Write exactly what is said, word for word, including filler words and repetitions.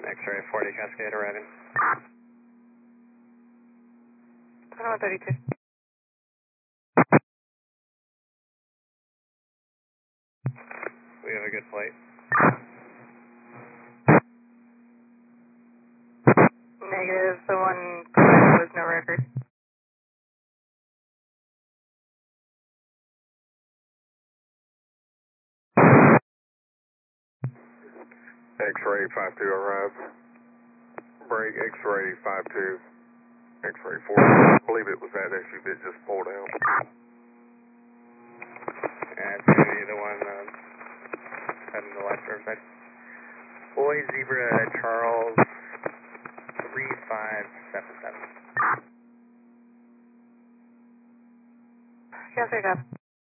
X-ray forty Cascade arriving. twenty-one thirty-two. We have a good flight. Negative, the one was no record. X-ray five two arrived. Break X-ray five two. X-ray four. I believe it was that issue that just pulled out. And it's going to be the one um, heading to left riverside. Boy Zebra Charles three five seven seven. Yes, I got.